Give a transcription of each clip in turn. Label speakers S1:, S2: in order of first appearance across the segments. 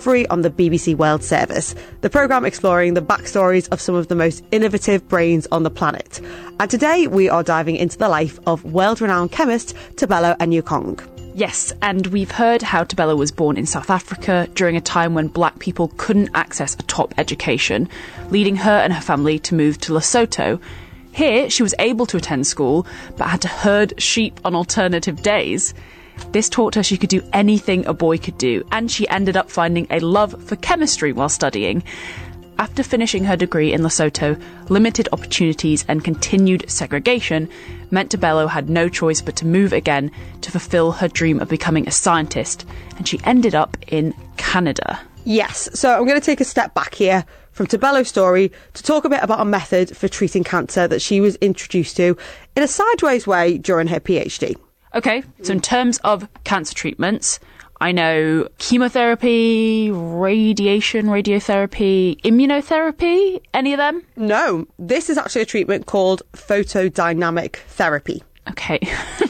S1: Discovery on the BBC World Service, the programme exploring the backstories of some of the most innovative brains on the planet. And today we are diving into the life of world-renowned chemist Tebelo Onyekong.
S2: Yes, and we've heard how Tebelo was born in South Africa during a time when black people couldn't access a top education, leading her and her family to move to Lesotho. Here, she was able to attend school, but had to herd sheep on alternative days. This taught her she could do anything a boy could do, and she ended up finding a love for chemistry while studying. After finishing her degree in Lesotho, limited opportunities and continued segregation meant Tebelo had no choice but to move again to fulfill her dream of becoming a scientist, and she ended up in Canada.
S1: Yes, so I'm going to take a step back here from Tebelo's story to talk a bit about a method for treating cancer that she was introduced to in a sideways way during her PhD.
S2: Okay, so in terms of cancer treatments, I know chemotherapy, radiation, radiotherapy, immunotherapy, any of them?
S1: No, this is actually a treatment called photodynamic therapy.
S2: Okay,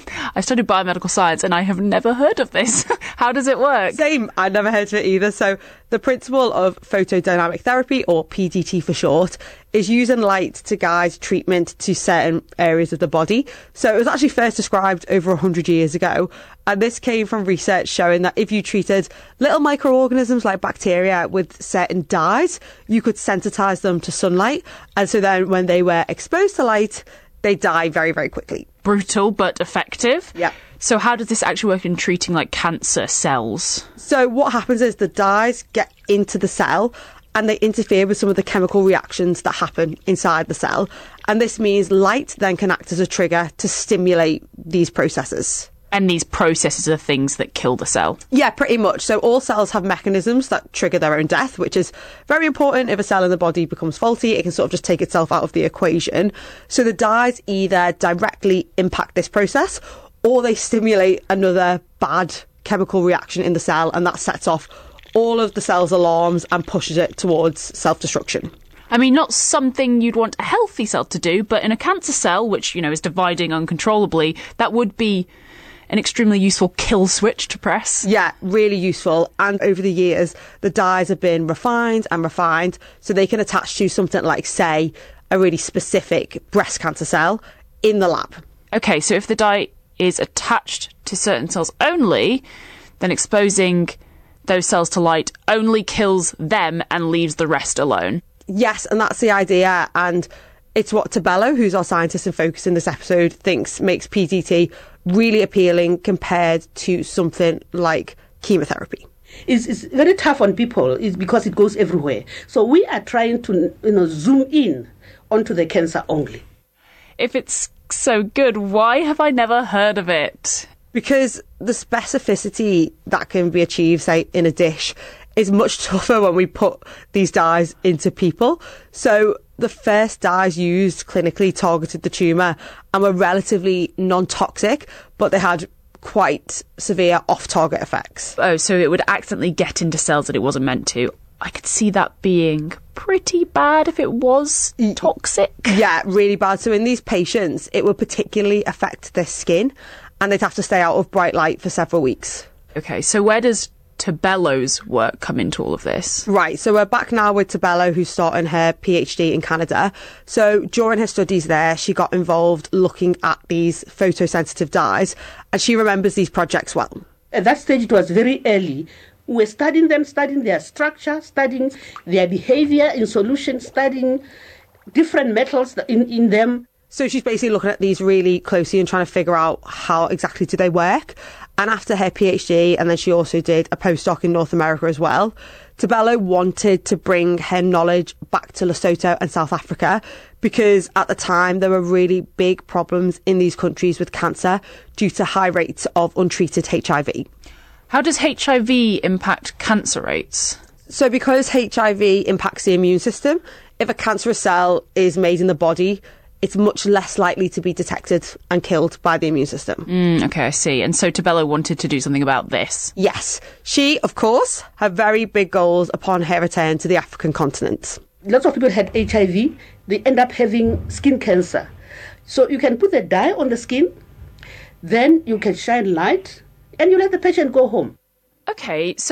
S2: I studied biomedical science and I have never heard of this. How does it work?
S1: Same, I never heard of it either. So the principle of photodynamic therapy, or PDT for short, is using light to guide treatment to certain areas of the body. So it was actually first described over 100 years ago. And this came from research showing that if you treated little microorganisms like bacteria with certain dyes, you could sensitize them to sunlight. And so then when they were exposed to light, they die very, very quickly.
S2: Brutal, but effective.
S1: Yeah.
S2: So how does this actually work in treating like cancer cells?
S1: So what happens is the dyes get into the cell and they interfere with some of the chemical reactions that happen inside the cell. And this means light then can act as a trigger to stimulate these processes.
S2: And these processes are things that kill the cell?
S1: Yeah, pretty much. So all cells have mechanisms that trigger their own death, which is very important. If a cell in the body becomes faulty, it can sort of just take itself out of the equation. So the dyes either directly impact this process or they stimulate another bad chemical reaction in the cell, and that sets off all of the cell's alarms and pushes it towards self-destruction.
S2: I mean, not something you'd want a healthy cell to do, but in a cancer cell, which, you know, is dividing uncontrollably, that would be an extremely useful kill switch to press.
S1: Yeah, really useful. And over the years, the dyes have been refined and refined so they can attach to something like, say, a really specific breast cancer cell in the lab.
S2: Okay, so if the dye is attached to certain cells only, then exposing those cells to light only kills them and leaves the rest alone.
S1: Yes, and that's the idea. And it's what Tebelo, who's our scientist in focus in this episode, thinks makes PDT really appealing compared to something like chemotherapy.
S3: It's very tough on people is because it goes everywhere. So we are trying to zoom in onto the cancer only.
S2: If it's so good, why have I never heard of it?
S1: Because the specificity that can be achieved, say, in a dish is much tougher when we put these dyes into people. So the first dyes used clinically targeted the tumour and were relatively non-toxic, but they had quite severe off-target effects.
S2: Oh, so it would accidentally get into cells that it wasn't meant to. I could see that being pretty bad if it was toxic.
S1: Yeah, really bad. So in these patients, it would particularly affect their skin and they'd have to stay out of bright light for several weeks.
S2: Okay, so where does Tebelo's work come into all of this?
S1: Right, so we're back now with Tebelo, who's starting her PhD in Canada. So during her studies there, she got involved looking at these photosensitive dyes, and she remembers these projects well.
S3: At that stage, it was very early. We were studying them, studying their structure, studying their behavior in solution, studying different metals in them.
S1: So she's basically looking at these really closely and trying to figure out how exactly do they work. And after her PhD, and then she also did a postdoc in North America as well, Tebelo wanted to bring her knowledge back to Lesotho and South Africa because at the time there were really big problems in these countries with cancer due to high rates of untreated HIV.
S2: How does HIV impact cancer rates?
S1: So because HIV impacts the immune system, if a cancerous cell is made in the body, it's much less likely to be detected and killed by the immune system.
S2: Okay, I see. And so Tebelo wanted to do something about this.
S1: Yes. She, of course, had very big goals upon her return to the African continent.
S3: Lots of people had HIV. They end up having skin cancer. So you can put the dye on the skin, then you can shine light, and you let the patient go home.
S2: Okay, so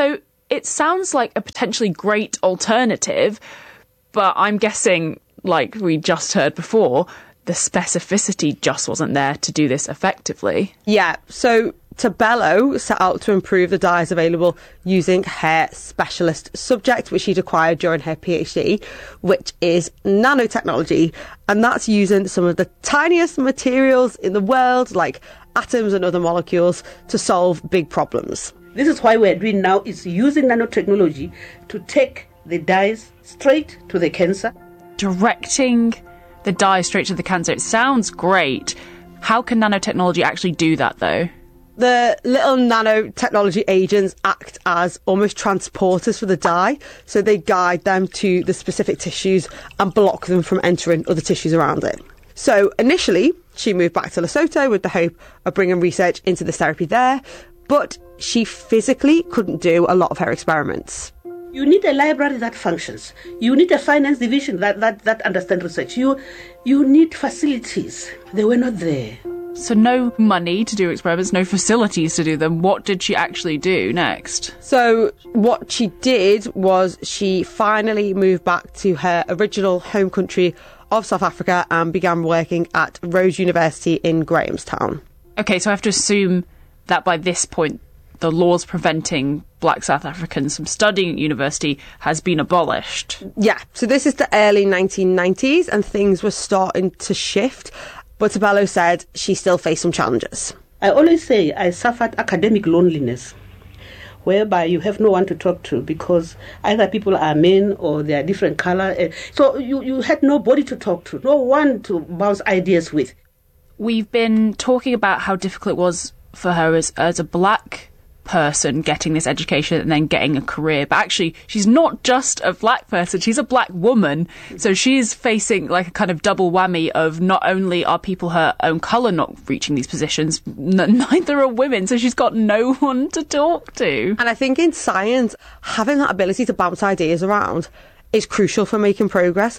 S2: it sounds like a potentially great alternative, but I'm guessing, like we just heard before, the specificity just wasn't there to do this effectively.
S1: Yeah, so Tebello set out to improve the dyes available using her specialist subject, which she'd acquired during her PhD, which is nanotechnology. And that's using some of the tiniest materials in the world, like atoms and other molecules, to solve big problems.
S3: This is why we're doing now is using nanotechnology to take the dyes straight to the cancer.
S2: Directing the dye straight to the cancer. It sounds great. How can nanotechnology actually do that, though?
S1: The little nanotechnology agents act as almost transporters for the dye, so they guide them to the specific tissues and block them from entering other tissues around it. So initially, she moved back to Lesotho with the hope of bringing research into this therapy there, but she physically couldn't do a lot of her experiments.
S3: You need a library that functions. You need a finance division that understands research. You need facilities. They were not there.
S2: So no money to do experiments, no facilities to do them. What did she actually do next?
S1: So what she did was she finally moved back to her original home country of South Africa and began working at Rhodes University in Grahamstown.
S2: Okay, so I have to assume that by this point, the laws preventing black South Africans from studying at university has been abolished.
S1: Yeah, so this is the early 1990s and things were starting to shift. But Tebello said she still faced some challenges.
S3: I always say I suffered academic loneliness, whereby you have no one to talk to because either people are men or they are different colour. So you had nobody to talk to, no one to bounce ideas with.
S2: We've been talking about how difficult it was for her as a black person getting this education and then getting a career, but actually she's not just a black person, she's a black woman, so she's facing like a kind of double whammy of not only are people her own colour not reaching these positions, neither are women, so she's got no one to talk to.
S1: And I think in science, having that ability to bounce ideas around is crucial for making progress.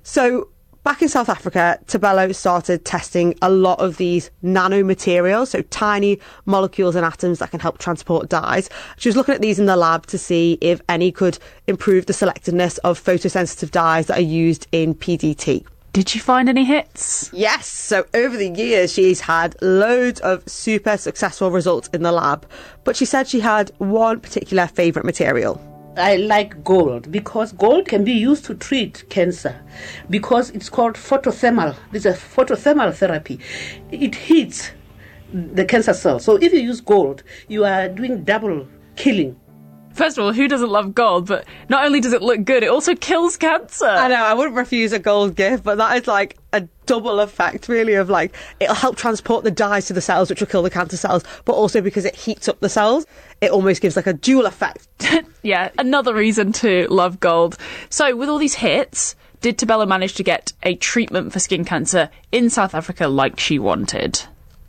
S1: So back in South Africa, Tebello started testing a lot of these nanomaterials, so tiny molecules and atoms that can help transport dyes. She was looking at these in the lab to see if any could improve the selectiveness of photosensitive dyes that are used in PDT.
S2: Did you find any hits?
S1: Yes, so over the years she's had loads of super successful results in the lab, but she said she had one particular favourite material.
S3: I like gold because gold can be used to treat cancer because it's called photothermal. It's a photothermal therapy. It heats the cancer cell. So if you use gold, you are doing double killing.
S2: First of all, who doesn't love gold? But not only does it look good, it also kills cancer.
S1: I know, I wouldn't refuse a gold gift, but that is like a double effect, really, of like, it'll help transport the dyes to the cells, which will kill the cancer cells, but also because it heats up the cells, it almost gives like a dual effect.
S2: Yeah, another reason to love gold. So with all these hits, did Tebello manage to get a treatment for skin cancer in South Africa like she wanted?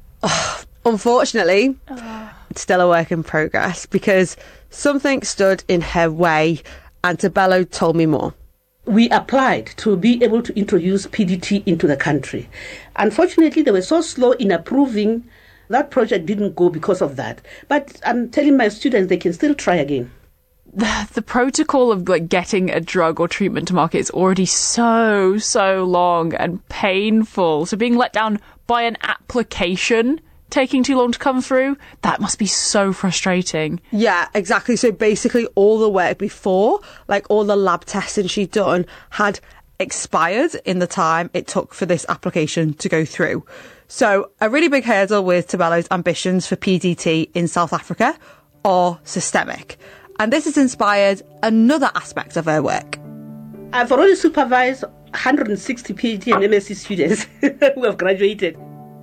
S1: Unfortunately, it's still a work in progress because something stood in her way, and Tebello told me more.
S3: We applied to be able to introduce PDT into the country. Unfortunately, they were so slow in approving. That project didn't go because of that. But I'm telling my students they can still try again.
S2: The protocol of like getting a drug or treatment to market is already so long and painful. So being let down by an application taking too long to come through, that must be so frustrating.
S1: Yeah, exactly. So basically all the work before, like all the lab testing she'd done, had expired in the time it took for this application to go through. So a really big hurdle with Tebello's ambitions for PDT in South Africa are systemic. And this has inspired another aspect of her work.
S3: I've already supervised 160 PhD and MSc students who have graduated.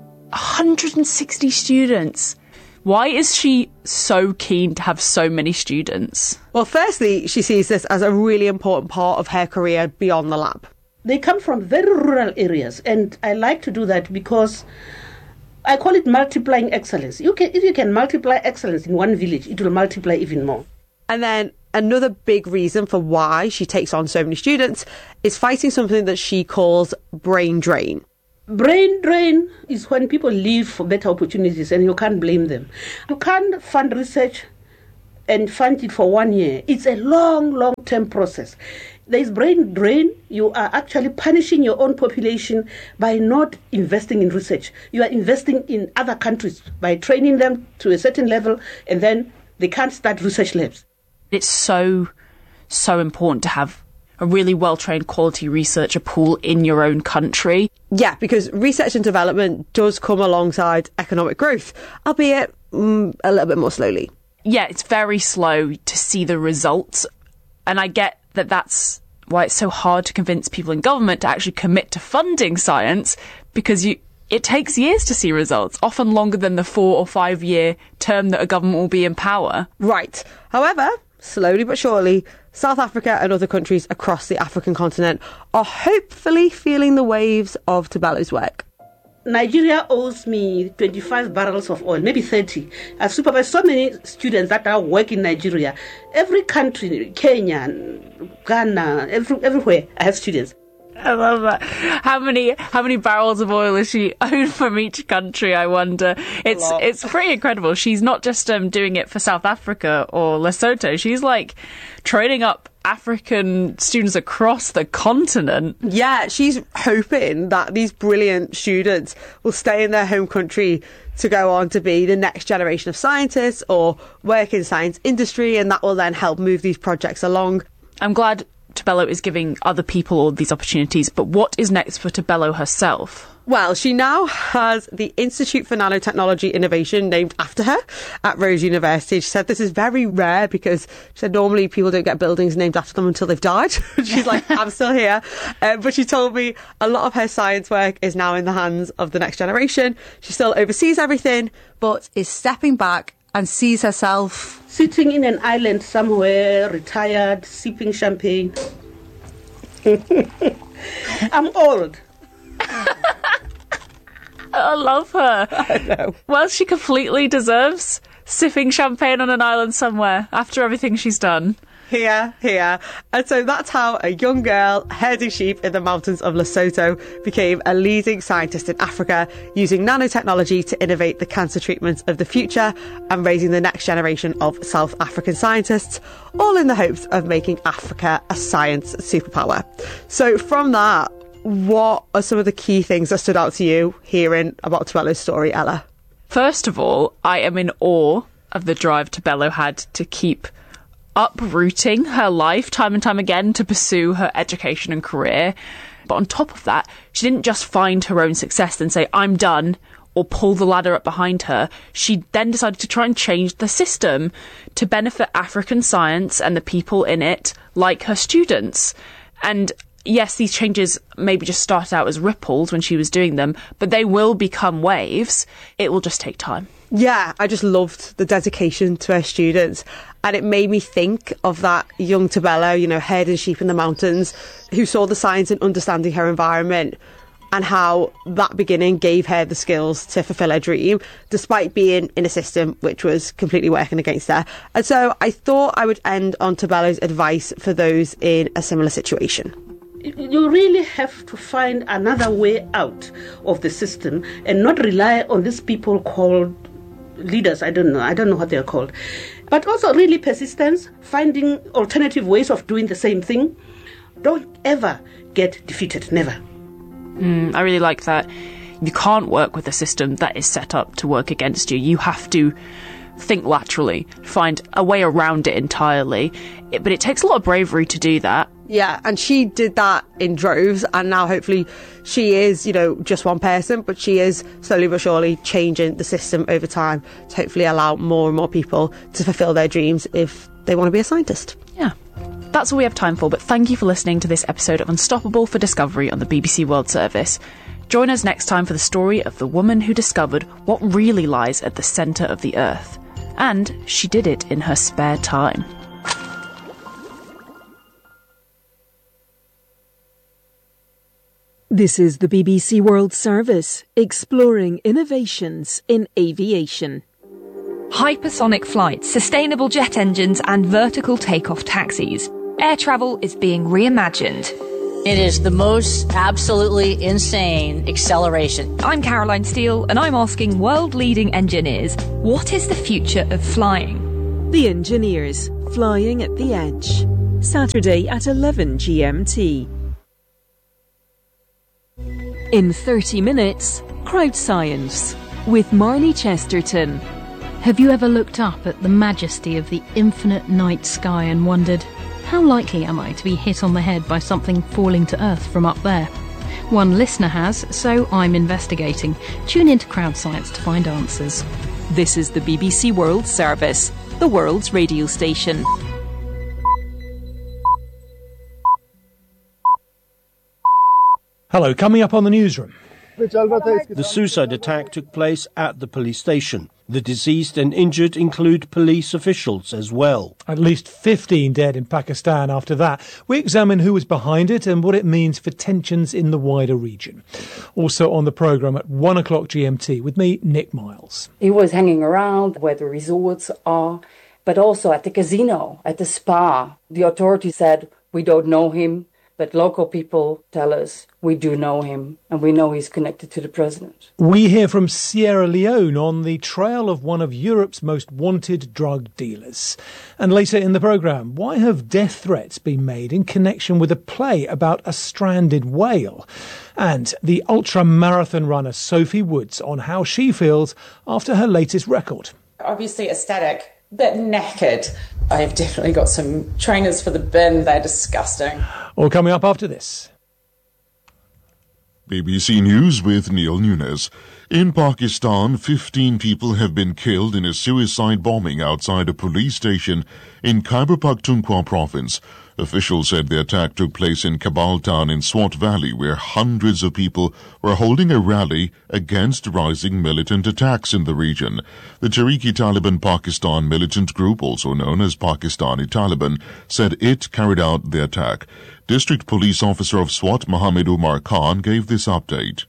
S2: 160 students. Why is she so keen to have so many students?
S1: Well, firstly, she sees this as a really important part of her career beyond the lab.
S3: They come from very rural areas, and I like to do that because I call it multiplying excellence. If you can multiply excellence in one village, it will multiply even more.
S1: And then another big reason for why she takes on so many students is fighting something that she calls brain drain.
S3: Brain drain is when people leave for better opportunities and you can't blame them. You can't fund research and fund it for 1 year. It's a long-term process. There is brain drain. You are actually punishing your own population by not investing in research. You are investing in other countries by training them to a certain level, and then they can't start research labs.
S2: It's so important to have a really well-trained quality researcher pool in your own country.
S1: Yeah, because research and development does come alongside economic growth, albeit a little bit more slowly.
S2: Yeah, it's very slow to see the results. And I get that that's why it's so hard to convince people in government to actually commit to funding science, because it takes years to see results, often longer than the 4 or 5 year term that a government will be in power.
S1: Right. However, slowly but surely, South Africa and other countries across the African continent are hopefully feeling the waves of Tebello's work.
S3: Nigeria owes me 25 barrels of oil, maybe 30. I've supervised so many students that are working in Nigeria. Every country, Kenya, Ghana, everywhere, I have students.
S2: I love that. How many barrels of oil is she owed from each country, I wonder? It's pretty incredible. She's not just doing it for South Africa or Lesotho. She's like training up African students across the continent.
S1: Yeah, she's hoping that these brilliant students will stay in their home country to go on to be the next generation of scientists or work in science industry, and that will then help move these projects along.
S2: I'm glad Tebello is giving other people all these opportunities, but what is next for Tebello herself?
S1: Well, she now has the Institute for Nanotechnology Innovation named after her at Rose University. She said this is very rare because she said normally people don't get buildings named after them until they've died. She's like, I'm still here. But she told me a lot of her science work is now in the hands of the next generation. She still oversees everything, but is stepping back and sees herself
S3: sitting in an island somewhere, retired, sipping champagne. I'm old.
S2: I love her.
S1: I know.
S2: Well, she completely deserves sipping champagne on an island somewhere after everything she's done.
S1: Here. And so that's how a young girl herding sheep in the mountains of Lesotho became a leading scientist in Africa, using nanotechnology to innovate the cancer treatments of the future and raising the next generation of South African scientists, all in the hopes of making Africa a science superpower. So from that, what are some of the key things that stood out to you hearing about Tebello's story, Ella?
S2: First of all, I am in awe of the drive Tebello had to keep uprooting her life time and time again to pursue her education and career. But on top of that, she didn't just find her own success and say, I'm done, or pull the ladder up behind her. She then decided to try and change the system to benefit African science and the people in it, like her students. And yes, these changes maybe just started out as ripples when she was doing them, but they will become waves. It will just take time.
S1: Yeah, I just loved the dedication to her students. And it made me think of that young Tebello, herding sheep in the mountains, who saw the science in understanding her environment, and how that beginning gave her the skills to fulfill her dream, despite being in a system which was completely working against her. And so I thought I would end on Tebello's advice for those in a similar situation.
S3: You really have to find another way out of the system and not rely on these people called leaders. I don't know what they're called. But also really persistence, finding alternative ways of doing the same thing. Don't ever get defeated, never.
S2: I really like that. You can't work with a system that is set up to work against you. You have to think laterally, find a way around it entirely. But it takes a lot of bravery to do that.
S1: Yeah, and she did that in droves, and now hopefully she is, just one person, but she is slowly but surely changing the system over time to hopefully allow more and more people to fulfil their dreams if they want to be a scientist.
S2: Yeah. That's all we have time for, but thank you for listening to this episode of Unstoppable for Discovery on the BBC World Service. Join us next time for the story of the woman who discovered what really lies at the centre of the Earth. And she did it in her spare time.
S4: This is the BBC World Service, exploring innovations in aviation.
S5: Hypersonic flights, sustainable jet engines and vertical takeoff taxis. Air travel is being reimagined.
S6: It is the most absolutely insane acceleration.
S5: I'm Caroline Steele and I'm asking world-leading engineers, what is the future of flying?
S4: The Engineers, Flying at the Edge. Saturday at 11 GMT. In 30 minutes, Crowd Science with Marnie Chesterton.
S7: Have you ever looked up at the majesty of the infinite night sky and wondered, how likely am I to be hit on the head by something falling to earth from up there? One listener has, so I'm investigating. Tune into Crowd Science to find answers.
S4: This is the BBC World Service, the world's radio station.
S8: Hello, coming up on the newsroom.
S9: The suicide attack took place at the police station. The deceased and injured include police officials as well.
S8: At least 15 dead in Pakistan after that. We examine who was behind it and what it means for tensions in the wider region. Also on the programme at 1 o'clock GMT with me, Nick Miles.
S10: He was hanging around where the resorts are, but also at the casino, at the spa. The authorities said, we don't know him. But local people tell us we do know him and we know he's connected to the president.
S8: We hear from Sierra Leone on the trail of one of Europe's most wanted drug dealers. And later in the programme, why have death threats been made in connection with a play about a stranded whale? And the ultra-marathon runner Sophie Woods on how she feels after her latest record.
S11: Obviously aesthetic, but knackered. I've definitely got some trainers for the bin. They're disgusting.
S8: All coming up after this.
S12: BBC News with Neil Nunes. In Pakistan, 15 people have been killed in a suicide bombing outside a police station in Khyber Pakhtunkhwa province. Officials said the attack took place in Kabul town in Swat Valley, where hundreds of people were holding a rally against rising militant attacks in the region. The Tehreek-e-Taliban Pakistan militant group, also known as Pakistani Taliban, said it carried out the attack. District Police Officer of Swat, Mohammed Umar Khan, gave this update.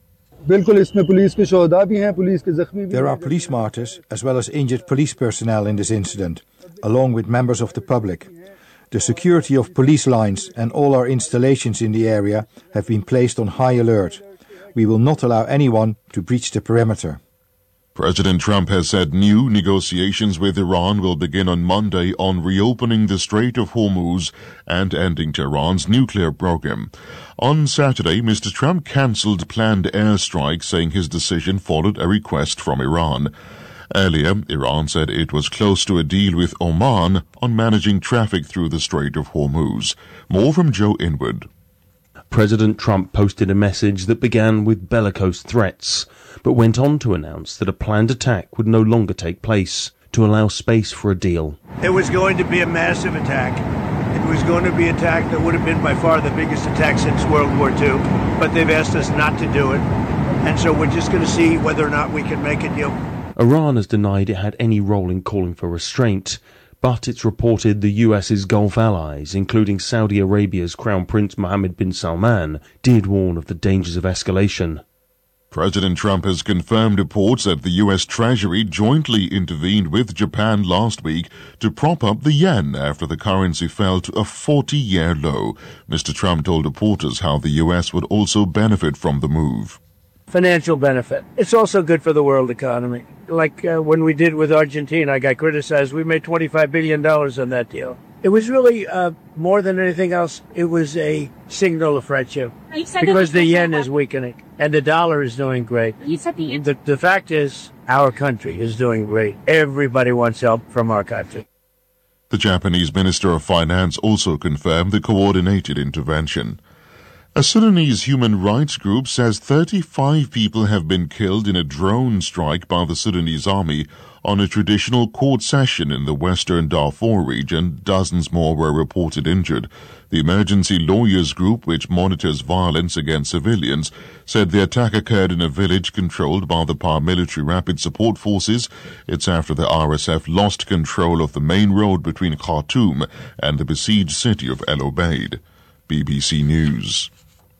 S13: There are police martyrs as well as injured police personnel in this incident, along with members of the public. The security of police lines and all our installations in the area have been placed on high alert. We will not allow anyone to breach the perimeter.
S12: President Trump has said new negotiations with Iran will begin on Monday on reopening the Strait of Hormuz and ending Tehran's nuclear program. On Saturday, Mr. Trump cancelled planned airstrikes, saying his decision followed a request from Iran. Earlier, Iran said it was close to a deal with Oman on managing traffic through the Strait of Hormuz. More from Joe Inwood.
S9: President Trump posted a message that began with bellicose threats, but went on to announce that a planned attack would no longer take place to allow space for a deal.
S14: It was going to be a massive attack. It was going to be an attack that would have been by far the biggest attack since World War II, but they've asked us not to do it, and so we're just going to see whether or not we can make a deal.
S9: Iran has denied it had any role in calling for restraint, but it's reported the US's Gulf allies, including Saudi Arabia's Crown Prince Mohammed bin Salman, did warn of the dangers of escalation.
S12: President Trump has confirmed reports that the U.S. Treasury jointly intervened with Japan last week to prop up the yen after the currency fell to a 40-year low. Mr. Trump told reporters how the U.S. would also benefit from the move.
S14: Financial benefit. It's also good for the world economy. Like when we did with Argentina, I got criticized. We made $25 billion on that deal. It was really, more than anything else, it was a signal of friendship. Because the yen is weakening and the dollar is doing great. The fact is, our country is doing great. Everybody wants help from our country.
S12: The Japanese Minister of Finance also confirmed the coordinated intervention. A Sudanese human rights group says 35 people have been killed in a drone strike by the Sudanese army on a traditional court session in the western Darfur region. Dozens more were reported injured. The emergency lawyers group, which monitors violence against civilians, said the attack occurred in a village controlled by the paramilitary Rapid Support Forces. It's after the RSF lost control of the main road between Khartoum and the besieged city of El Obeid. BBC News.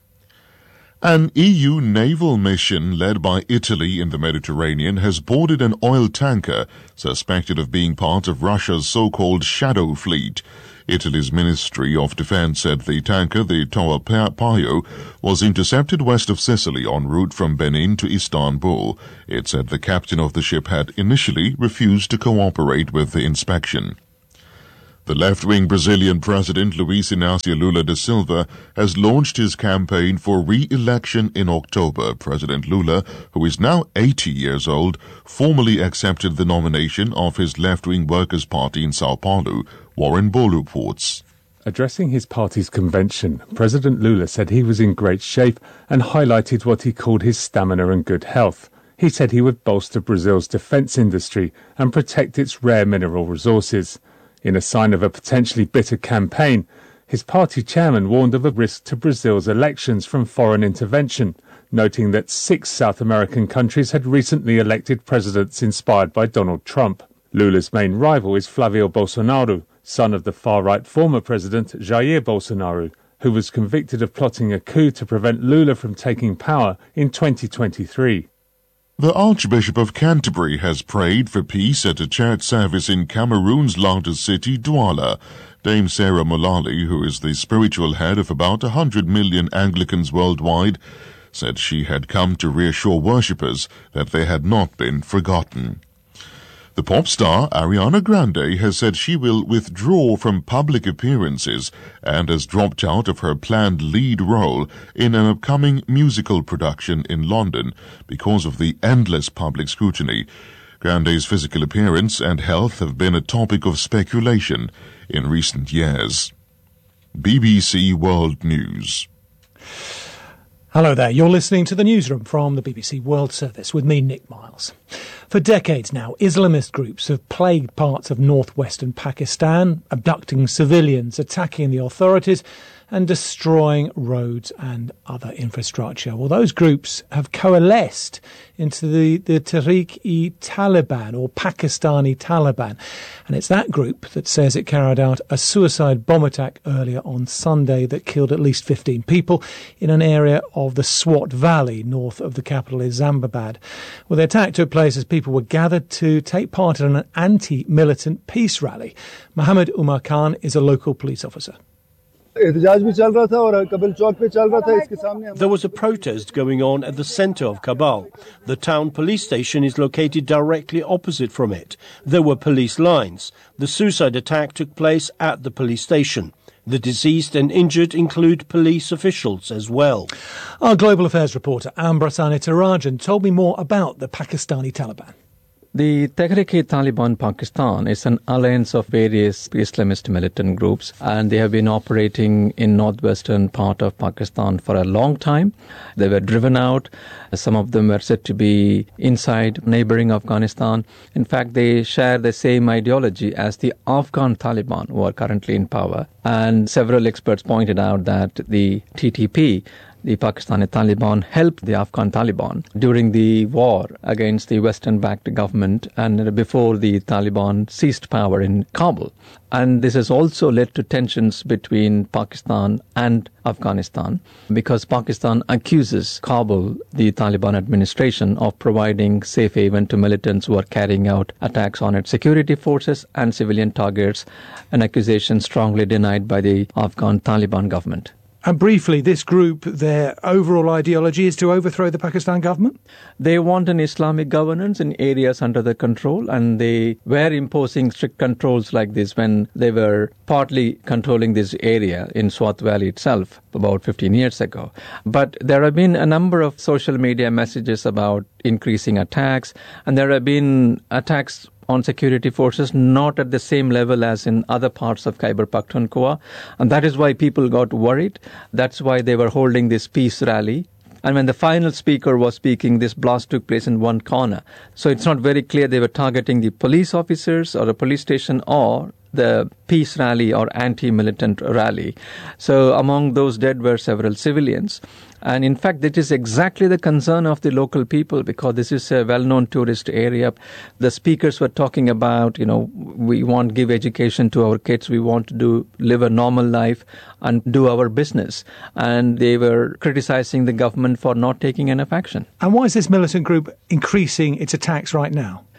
S12: An EU naval mission led by Italy in the Mediterranean has boarded an oil tanker suspected of being part of Russia's so-called shadow fleet. Italy's Ministry of Defense said the tanker, the Toa Paio, was intercepted west of Sicily en route from Benin to Istanbul. It said the captain of the ship had initially refused to cooperate with the inspection. The left-wing Brazilian president Luiz Inácio Lula da Silva has launched his campaign for re-election in October. President Lula, who is now 80 years old, formally accepted the nomination of his left-wing Workers' Party in Sao Paulo. Warren Ball reports.
S15: Addressing his party's convention, President Lula said he was in great shape and highlighted what he called his stamina and good health. He said he would bolster Brazil's defence industry and protect its rare mineral resources. In a sign of a potentially bitter campaign, his party chairman warned of a risk to Brazil's elections from foreign intervention, noting that 6 South American countries had recently elected presidents inspired by Donald Trump. Lula's main rival is Flavio Bolsonaro, son of the far-right former president Jair Bolsonaro, who was convicted of plotting a coup to prevent Lula from taking power in 2023.
S12: The Archbishop of Canterbury has prayed for peace at a church service in Cameroon's largest city, Douala. Dame Sarah Mullally, who is the spiritual head of about 100 million Anglicans worldwide, said she had come to reassure worshippers that they had not been forgotten. The pop star Ariana Grande has said she will withdraw from public appearances and has dropped out of her planned lead role in an upcoming musical production in London because of the endless public scrutiny. Grande's physical appearance and health have been a topic of speculation in recent years. BBC World News.
S8: Hello there, you're listening to the newsroom from the BBC World Service with me, Nick Miles. For decades now, Islamist groups have plagued parts of northwestern Pakistan, abducting civilians, attacking the authorities and destroying roads and other infrastructure. Well, those groups have coalesced into the Tehreek-e-Taliban, or Pakistani Taliban. And it's that group that says it carried out a suicide bomb attack earlier on Sunday that killed at least 15 people in an area of the Swat Valley, north of the capital Islamabad. Well, the attack took place as people were gathered to take part in an anti-militant peace rally. Mohammed Umar Khan is a local police officer.
S16: There was a protest going on at the centre of Kabul. The town police station is located directly opposite from it. There were police lines. The suicide attack took place at the police station. The deceased and injured include police officials as well.
S8: Our global affairs reporter Ambrasani Tarajan told me more about the Pakistani Taliban.
S17: The Tehreek-e-Taliban Pakistan is an alliance of various Islamist militant groups, and they have been operating in northwestern part of Pakistan for a long time. They were driven out. Some of them were said to be inside neighboring Afghanistan. In fact, they share the same ideology as the Afghan Taliban, who are currently in power. And several experts pointed out that the TTP, the Pakistani Taliban, helped the Afghan Taliban during the war against the Western-backed government and before the Taliban seized power in Kabul. And this has also led to tensions between Pakistan and Afghanistan because Pakistan accuses Kabul, the Taliban administration, of providing safe haven to militants who are carrying out attacks on its security forces and civilian targets, an accusation strongly denied by the Afghan Taliban government.
S8: And briefly, this group, their overall ideology is to overthrow the Pakistan government?
S17: They want an Islamic governance in areas under their control, and they were imposing strict controls like this when they were partly controlling this area in Swat Valley itself about 15 years ago. But there have been a number of social media messages about increasing attacks, and there have been attacks on security forces, not at the same level as in other parts of Khyber Pakhtunkhwa. And that is why people got worried. That's why they were holding this peace rally. And when the final speaker was speaking, this blast took place in one corner. So it's not very clear they were targeting the police officers or a police station or the peace rally or anti-militant rally. So among those dead were several civilians. And in fact, that is exactly the concern of the local people because this is a well-known tourist area. The speakers were talking about, we want to give education to our kids. We want to live a normal life and do our business. And they were criticizing the government for not taking enough action.
S8: And why is this militant group increasing its attacks right now?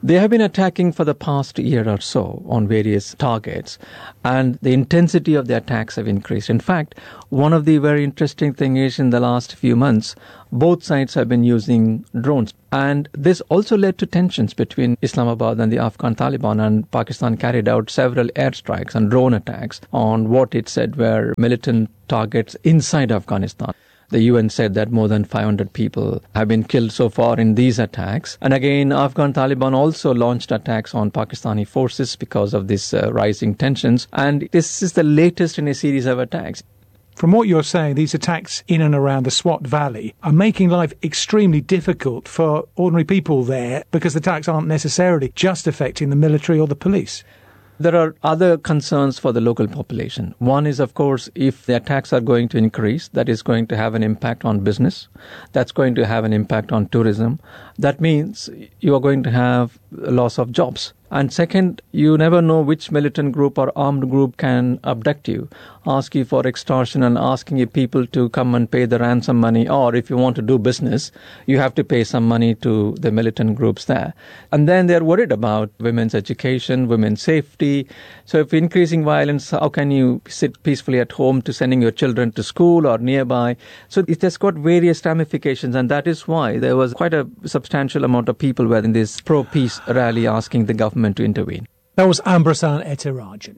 S17: They have been attacking for the past year or so on various targets, and the intensity of the attacks have increased. In fact, one of the very interesting things is in the last few months, both sides have been using drones. And this also led to tensions between Islamabad and the Afghan Taliban, and Pakistan carried out several airstrikes and drone attacks on what it said were militant targets inside Afghanistan. The UN said that more than 500 people have been killed so far in these attacks. And again, Afghan Taliban also launched attacks on Pakistani forces because of this rising tensions. And this is the latest in a series of attacks.
S8: From what you're saying, these attacks in and around the Swat Valley are making life extremely difficult for ordinary people there because the attacks aren't necessarily just affecting the military or the police.
S17: There are other concerns for the local population. One is, of course, if the attacks are going to increase, that is going to have an impact on business. That's going to have an impact on tourism. That means you are going to have a loss of jobs. And second, you never know which militant group or armed group can abduct you, ask you for extortion and asking you people to come and pay the ransom money. Or if you want to do business, you have to pay some money to the militant groups there. And then they're worried about women's education, women's safety. So if increasing violence, how can you sit peacefully at home to sending your children to school or nearby? So it has got various ramifications, and that is why there was quite a substantial amount of people were in this pro-peace rally asking the government to intervene.
S8: That was Ambrasan Etirajan.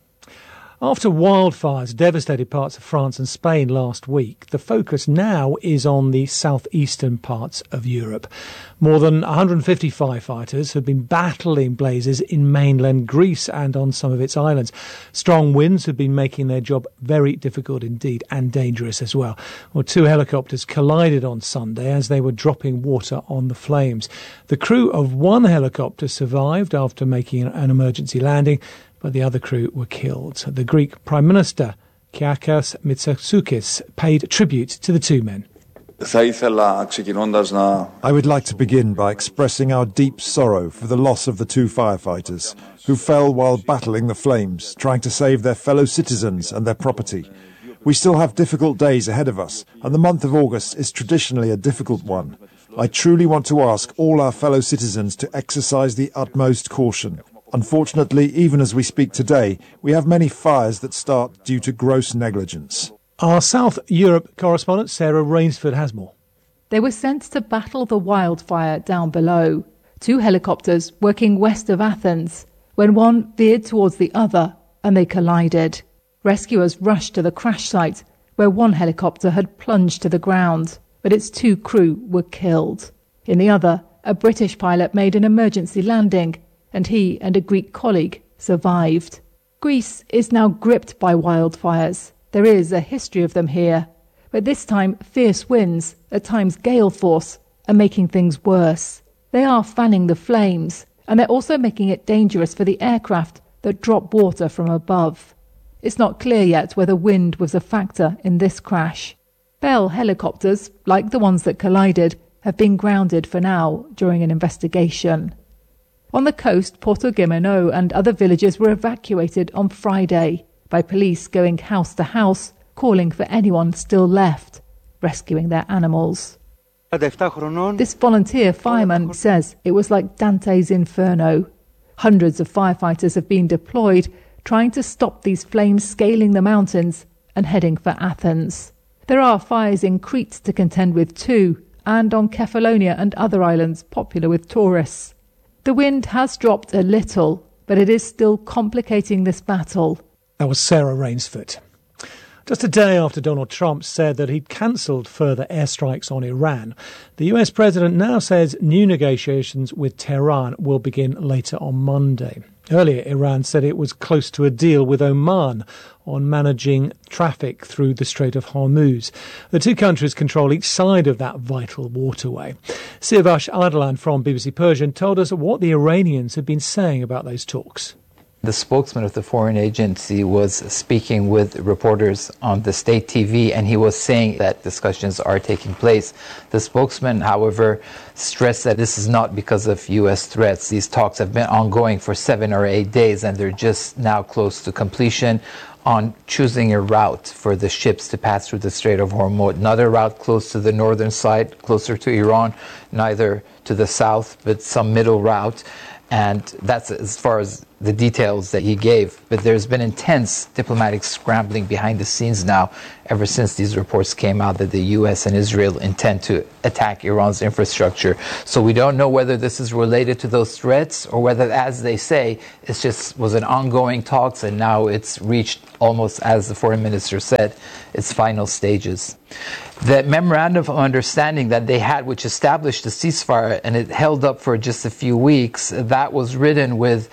S8: After wildfires devastated parts of France and Spain last week, the focus now is on the southeastern parts of Europe. More than 150 firefighters have been battling blazes in mainland Greece and on some of its islands. Strong winds have been making their job very difficult indeed, and dangerous as well. Well, 2 helicopters collided on Sunday as they were dropping water on the flames. The crew of 1 helicopter survived after making an emergency landing, but the other crew were killed. The Greek Prime Minister, Kyriakos Mitsotakis, paid tribute to the 2 men.
S18: I would like to begin by expressing our deep sorrow for the loss of the 2 firefighters who fell while battling the flames, trying to save their fellow citizens and their property. We still have difficult days ahead of us, and the month of August is traditionally a difficult one. I truly want to ask all our fellow citizens to exercise the utmost caution. Unfortunately, even as we speak today, we have many fires that start due to gross negligence.
S8: Our South Europe correspondent Sarah Rainsford has more.
S19: They were sent to battle the wildfire down below. 2 helicopters working west of Athens, when one veered towards the other and they collided. Rescuers rushed to the crash site, where 1 helicopter had plunged to the ground, but its 2 crew were killed. In the other, a British pilot made an emergency landing, and he and a Greek colleague survived. Greece is now gripped by wildfires. There is a history of them here, but this time fierce winds, at times gale force, are making things worse. They are fanning the flames, and they're also making it dangerous for the aircraft that drop water from above. It's not clear yet whether wind was a factor in this crash. Bell helicopters, like the ones that collided, have been grounded for now during an investigation. On the coast, Porto-Gimeno and other villages were evacuated on Friday by police going house to house, calling for anyone still left, rescuing their animals. This volunteer fireman says it was like Dante's Inferno. Hundreds of firefighters have been deployed, trying to stop these flames scaling the mountains and heading for Athens. There are fires in Crete to contend with too, and on Kefalonia and other islands popular with tourists. The wind has dropped a little, but it is still complicating this battle.
S8: That was Sarah Rainsford. Just a day after Donald Trump said that he'd cancelled further airstrikes on Iran, the US president now says new negotiations with Tehran will begin later on Monday. Earlier, Iran said it was close to a deal with Oman on managing traffic through the Strait of Hormuz. The 2 countries control each side of that vital waterway. Siavash Ardalan from BBC Persian told us what the Iranians have been saying about those talks.
S20: The spokesman of the foreign agency was speaking with reporters on the state TV, and he was saying that discussions are taking place. The spokesman, however, stressed that this is not because of U.S. threats. These talks have been ongoing for 7 or 8 days, and they're just now close to completion on choosing a route for the ships to pass through the Strait of Hormuz. Another route close to the northern side, closer to Iran, neither to the south, but some middle route. And that's as far as the details that he gave. But there's been intense diplomatic scrambling behind the scenes now, ever since these reports came out that the U.S. and Israel intend to attack Iran's infrastructure. So we don't know whether this is related to those threats or whether, as they say, it just was an ongoing talks and now it's reached almost, as the foreign minister said, its final stages. The memorandum of understanding that they had, which established the ceasefire, and it held up for just a few weeks, that was written with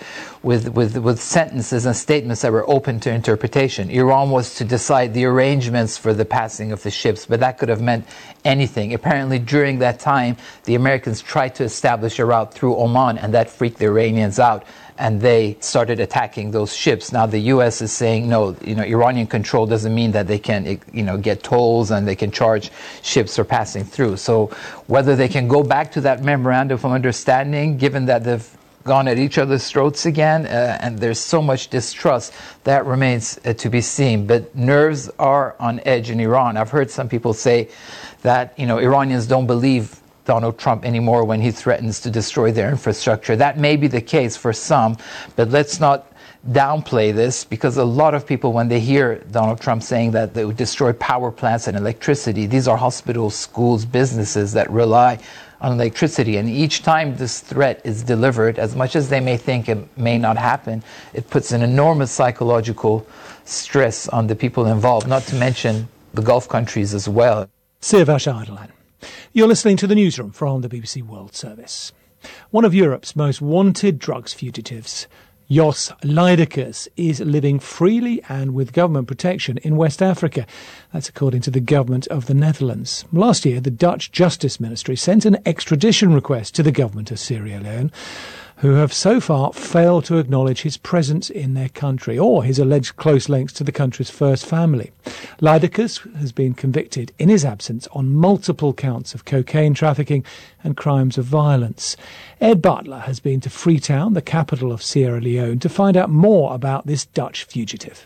S20: sentences and statements that were open to interpretation. Iran was to decide the arrangements for the passing of the ships, but that could have meant anything. Apparently, during that time, the Americans tried to establish a route through Oman, and that freaked the Iranians out, and they started attacking those ships. Now the U.S. is saying, no, Iranian control doesn't mean that they can, get tolls and they can charge ships for passing through. So whether they can go back to that memorandum of understanding, given that they've gone at each other's throats again, and there's so much distrust, that remains to be seen. But nerves are on edge in Iran. I've heard some people say that, Iranians don't believe Donald Trump anymore when he threatens to destroy their infrastructure. That may be the case for some, but let's not downplay this, because a lot of people, when they hear Donald Trump saying that they would destroy power plants and electricity, these are hospitals, schools, businesses that rely on electricity. And each time this threat is delivered, as much as they may think it may not happen, it puts an enormous psychological stress on the people involved, not to mention the Gulf countries as well.
S8: Siavash Ardalan. You're listening to the newsroom from the BBC World Service. One of Europe's most wanted drugs fugitives, Jos Lydekkers, is living freely and with government protection in West Africa. That's according to the government of the Netherlands. Last year, the Dutch Justice Ministry sent an extradition request to the government of Sierra Leone, who have so far failed to acknowledge his presence in their country or his alleged close links to the country's first family. Lydekkers has been convicted in his absence on multiple counts of cocaine trafficking and crimes of violence. Ed Butler has been to Freetown, the capital of Sierra Leone, to find out more about this Dutch fugitive.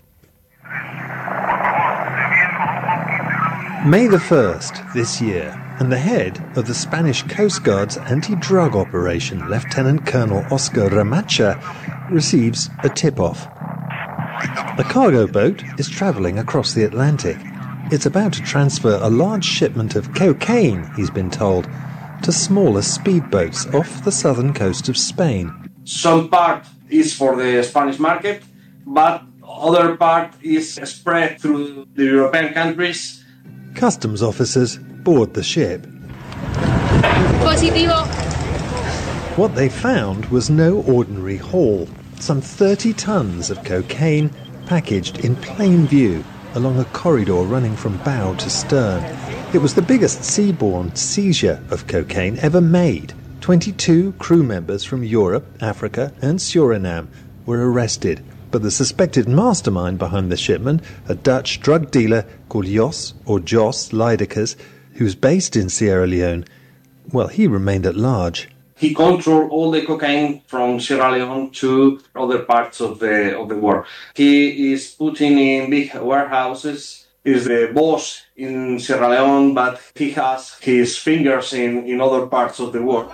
S21: May the 1st this year, and the head of the Spanish Coast Guard's anti-drug operation, Lieutenant Colonel Oscar Ramacha, receives a tip-off. A cargo boat is travelling across the Atlantic. It's about to transfer a large shipment of cocaine, he's been told, to smaller speedboats off the southern coast of Spain.
S22: Some part is for the Spanish market, but other part is spread through the European countries.
S21: Customs officers board the ship.
S23: Positivo.
S21: What they found was no ordinary haul. Some 30 tons of cocaine packaged in plain view along a corridor running from bow to stern. It was the biggest seaborne seizure of cocaine ever made. 22 crew members from Europe, Africa and Suriname were arrested. But the suspected mastermind behind the shipment, a Dutch drug dealer called Jos Lydekkers, who's based in Sierra Leone, well, he remained at large.
S22: He controlled all the cocaine from Sierra Leone to other parts of the world. He is putting in big warehouses, is the boss in Sierra Leone, but he has his fingers in other parts of the world.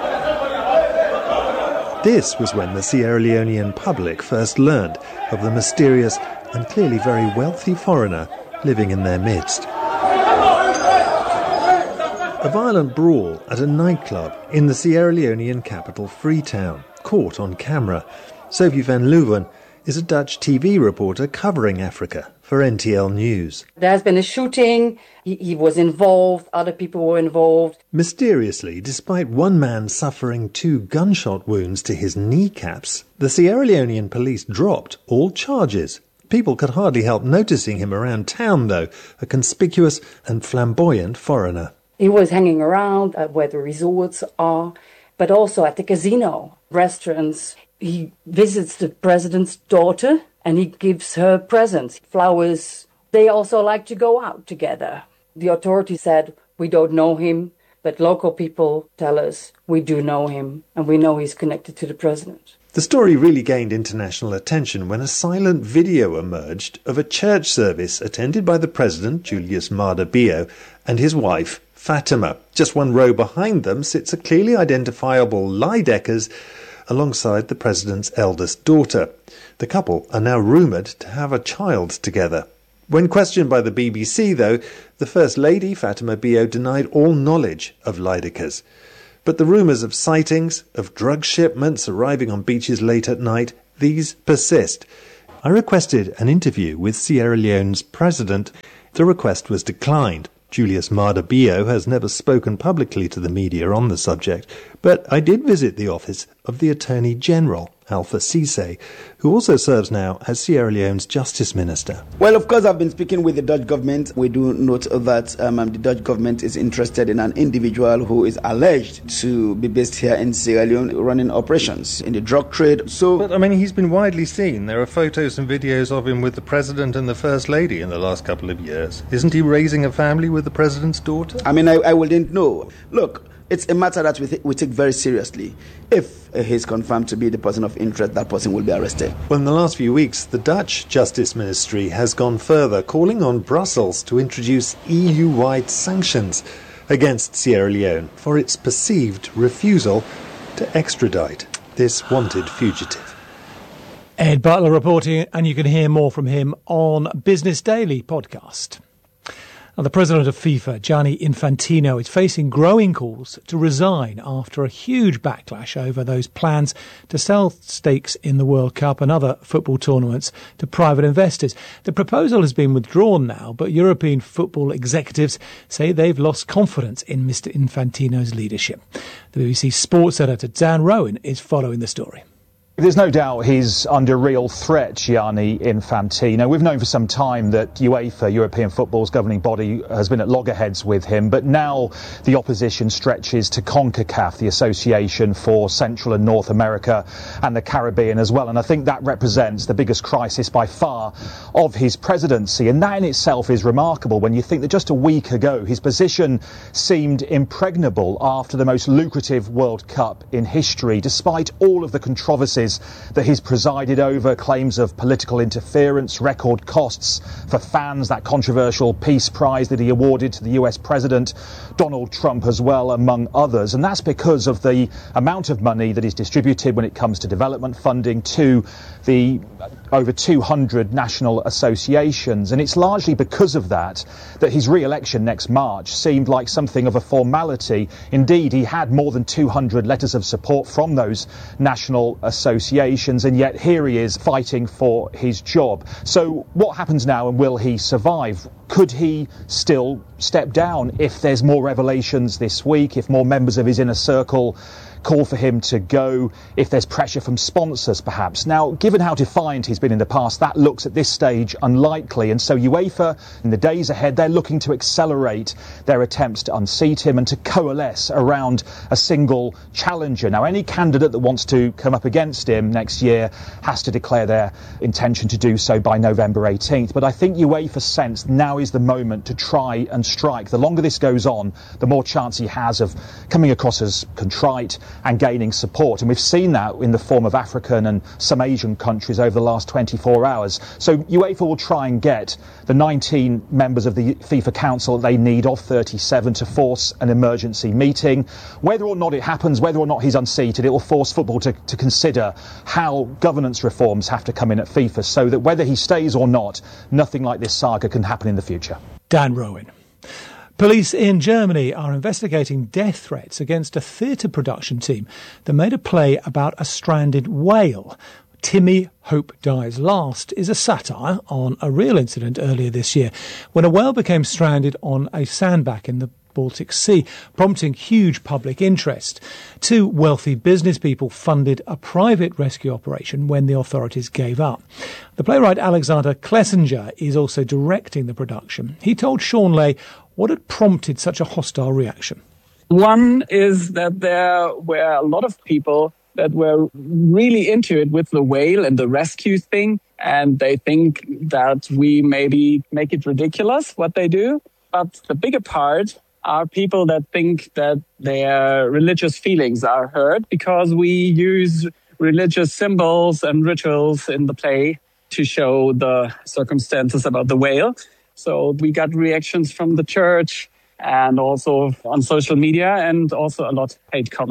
S21: This was when the Sierra Leonean public first learned of the mysterious and clearly very wealthy foreigner living in their midst. A violent brawl at a nightclub in the Sierra Leonean capital Freetown, caught on camera. Sophie van Leeuwen is a Dutch TV reporter covering Africa for NTL News.
S10: There has been a shooting, he was involved, other people were involved.
S21: Mysteriously, despite one man suffering 2 gunshot wounds to his kneecaps, the Sierra Leonean police dropped all charges. People could hardly help noticing him around town, though, a conspicuous and flamboyant foreigner.
S10: He was hanging around at where the resorts are, but also at the casino, restaurants. He visits the president's daughter and he gives her presents, flowers. They also like to go out together. The authorities said, we don't know him, but local people tell us we do know him and we know he's connected to the president.
S21: The story really gained international attention when a silent video emerged of a church service attended by the president, Julius Maada Bio, and his wife, Fatima. Just one row behind them sits a clearly identifiable Lydekkers alongside the president's eldest daughter. The couple are now rumoured to have a child together. When questioned by the BBC, though, the First Lady, Fatima Bio, denied all knowledge of Lydekkers. But the rumours of sightings, of drug shipments arriving on beaches late at night, these persist. I requested an interview with Sierra Leone's president. The request was declined. Julius Maada Bio has never spoken publicly to the media on the subject, but I did visit the office of the Attorney General, Alpha Cisse, who also serves now as Sierra Leone's Justice Minister.
S1: Well, of course, I've been speaking with the Dutch government. We do note that the Dutch government is interested in an individual who is alleged to be based here in Sierra Leone running operations in the drug trade.
S21: But, he's been widely seen. There are photos and videos of him with the President and the First Lady in the last couple of years. Isn't he raising a family with the President's daughter?
S1: I wouldn't know. Look, it's a matter that we take very seriously. If he's confirmed to be the person of interest, that person will be arrested.
S21: Well, in the last few weeks, the Dutch Justice Ministry has gone further, calling on Brussels to introduce EU-wide sanctions against Sierra Leone for its perceived refusal to extradite this wanted fugitive.
S8: Ed Butler reporting, and you can hear more from him on Business Daily podcast. Now, the president of FIFA, Gianni Infantino, is facing growing calls to resign after a huge backlash over those plans to sell stakes in the World Cup and other football tournaments to private investors. The proposal has been withdrawn now, but European football executives say they've lost confidence in Mr. Infantino's leadership. The BBC Sports editor Dan Rowan is following the story.
S3: There's no doubt he's under real threat, Gianni Infantino. We've known for some time that UEFA, European football's governing body, has been at loggerheads with him, but now the opposition stretches to CONCACAF, the Association for Central and North America and the Caribbean as well. And I think that represents the biggest crisis by far of his presidency. And that in itself is remarkable when you think that just a week ago his position seemed impregnable after the most lucrative World Cup in history, despite all of the controversies that he's presided over, claims of political interference, record costs for fans, that controversial Peace Prize that he awarded to the US President Donald Trump as well, among others. And that's because of the amount of money that is distributed when it comes to development funding to the over 200 national associations. And it's largely because of that his re-election next March seemed like something of a formality. Indeed, he had more than 200 letters of support from those national associations, and yet here he is fighting for his job. So what happens now, and will he survive? Could he still step down if there's more revelations this week, if more members of his inner circle call for him to go, if there's pressure from sponsors perhaps? Now, given how defiant he's been in the past, that looks at this stage unlikely, and so UEFA, in the days ahead, they're looking to accelerate their attempts to unseat him and to coalesce around a single challenger. Now, any candidate that wants to come up against him next year has to declare their intention to do so by November 18th, but I think UEFA sense now is the moment to try and strike. The longer this goes on, the more chance he has of coming across as contrite and gaining support. And we've seen that in the form of African and some Asian countries over the last 24 hours. So UEFA will try and get the 19 members of the FIFA Council they need of 37 to force an emergency meeting. Whether or not it happens, whether or not he's unseated, it will force football to consider how governance reforms have to come in at FIFA so that whether he stays or not, nothing like this saga can happen in the future.
S8: Dan Rowan. Police in Germany are investigating death threats against a theatre production team that made a play about a stranded whale. Timmy, Hope Dies Last is a satire on a real incident earlier this year when a whale became stranded on a sandbank in the Baltic Sea, prompting huge public interest. Two wealthy business people funded a private rescue operation when the authorities gave up. The playwright Alexander Klesinger is also directing the production. He told Sean Lay what had prompted such a hostile reaction.
S23: One is that there were a lot of people that were really into it with the whale and the rescue thing, and they think that we maybe make it ridiculous what they do. But the bigger part are people that think that their religious feelings are hurt because we use religious symbols and rituals in the play to show the circumstances about the whale. So we got reactions from the church and also on social media and also a lot of hate comments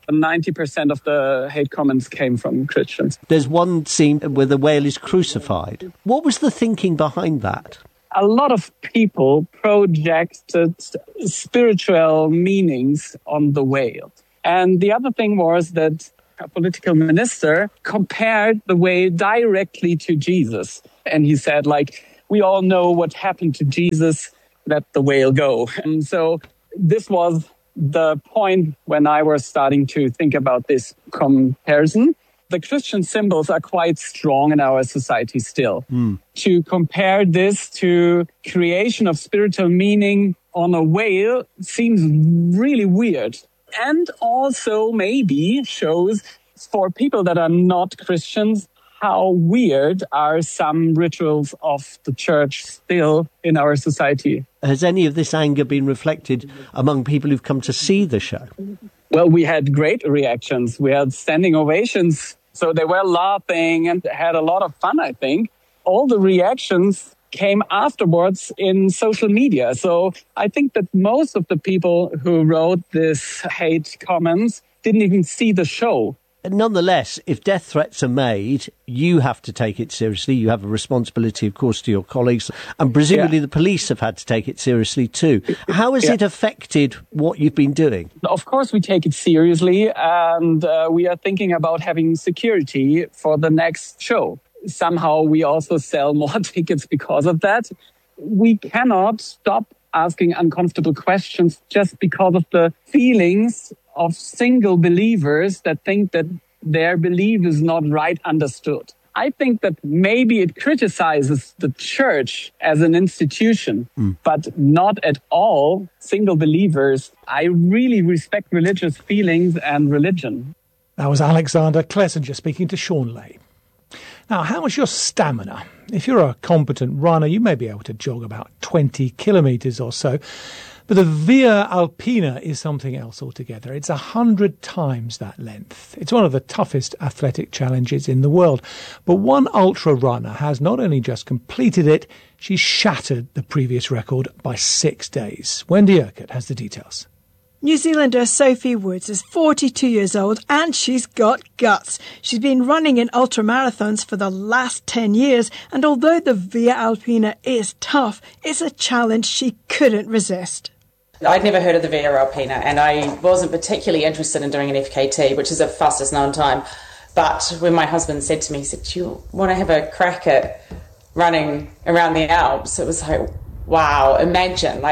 S23: 90% of the hate comments came from Christians.
S2: There's one scene where the whale is crucified. What was the thinking behind that?
S23: A lot of people projected spiritual meanings on the whale. And the other thing was that a political minister compared the whale directly to Jesus. And he said, we all know what happened to Jesus, let the whale go. And so this was the point when I was starting to think about this comparison. The Christian symbols are quite strong in our society still. To compare this to creation of spiritual meaning on a whale seems really weird. And also maybe shows for people that are not Christians how weird are some rituals of the church still in our society.
S2: Has any of this anger been reflected among people who've come to see the show?
S23: Well, we had great reactions. We had standing ovations. So they were laughing and had a lot of fun, I think. All the reactions came afterwards in social media. So I think that most of the people who wrote this hate comments didn't even see the show.
S2: Nonetheless, if death threats are made, you have to take it seriously. You have a responsibility, of course, to your colleagues. And presumably the police have had to take it seriously too. How has it affected what you've been doing?
S23: Of course, we take it seriously. And we are thinking about having security for the next show. Somehow we also sell more tickets because of that. We cannot stop asking uncomfortable questions just because of the feelings of single believers that think that their belief is not right understood. I think that maybe it criticizes the church as an institution, but not at all single believers. I really respect religious feelings and religion.
S8: That was Alexander Clesinger speaking to Sean Lay. Now, how is your stamina? If you're a competent runner, you may be able to jog about 20 kilometres or so. But the Via Alpina is something else altogether. It's 100 times that length. It's one of the toughest athletic challenges in the world. But one ultra runner has not only just completed it, she's shattered the previous record by 6 days. Wendy Urquhart has the details.
S5: New Zealander Sophie Woods is 42 years old and she's got guts. She's been running in ultramarathons for the last 10 years, and although the Via Alpina is tough, it's a challenge she couldn't resist.
S11: I'd never heard of the Via Alpina, and I wasn't particularly interested in doing an FKT, which is the fastest known time. But when my husband said to me, he said, "Do you want to have a crack at running around the Alps?" It was like, wow, imagine,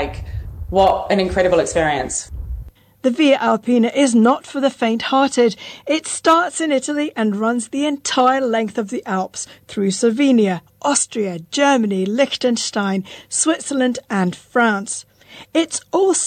S11: what an incredible experience.
S5: The Via Alpina is not for the faint-hearted. It starts in Italy and runs the entire length of the Alps through Slovenia, Austria, Germany, Liechtenstein, Switzerland and France. It's also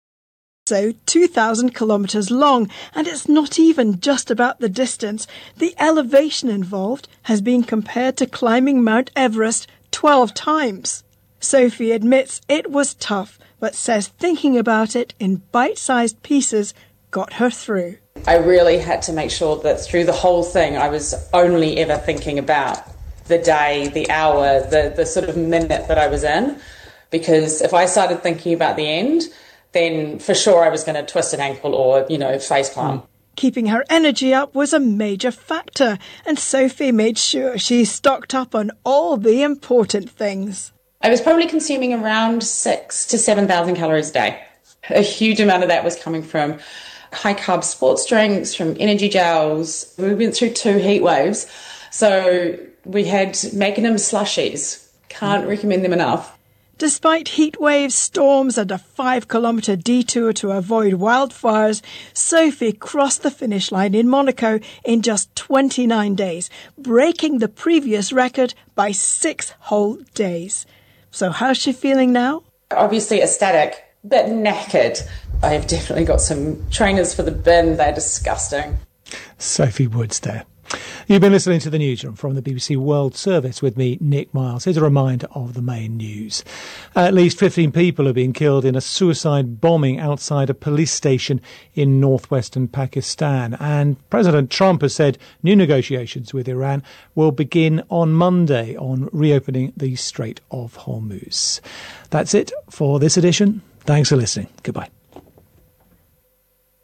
S5: 2,000 kilometres long, and it's not even just about the distance. The elevation involved has been compared to climbing Mount Everest 12 times. Sophie admits it was tough, but says thinking about it in bite-sized pieces got her through.
S11: I really had to make sure that through the whole thing I was only ever thinking about the day, the hour, the sort of minute that I was in. Because if I started thinking about the end, then for sure I was going to twist an ankle or, facepalm.
S5: Keeping her energy up was a major factor, and Sophie made sure she stocked up on all the important things.
S11: I was probably consuming around 6,000 to 7,000 calories a day. A huge amount of that was coming from high-carb sports drinks, from energy gels. We went through 2 heat waves, so we had Magnum slushies. Can't recommend them enough.
S5: Despite heat waves, storms and a 5-kilometre detour to avoid wildfires, Sophie crossed the finish line in Monaco in just 29 days, breaking the previous record by 6 whole days. So how's she feeling now?
S11: Obviously ecstatic, but knackered. I have definitely got some trainers for the bin. They're disgusting.
S8: Sophie Woods there. You've been listening to the Newsroom from the BBC World Service with me, Nick Miles. Here's a reminder of the main news. At least 15 people have been killed in a suicide bombing outside a police station in northwestern Pakistan. And President Trump has said new negotiations with Iran will begin on Monday on reopening the Strait of Hormuz. That's it for this edition. Thanks for listening. Goodbye.